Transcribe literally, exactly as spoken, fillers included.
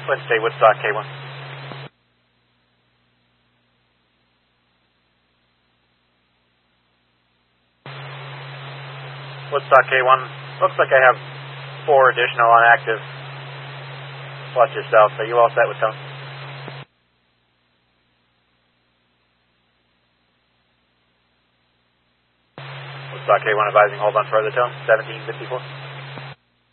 Wednesday, Woodstock K one. Woodstock K one, looks like I have four additional on active. Watch yourself. Are you all set with tone? Woodstock K one advising hold on further tone, seventeen fifty-four.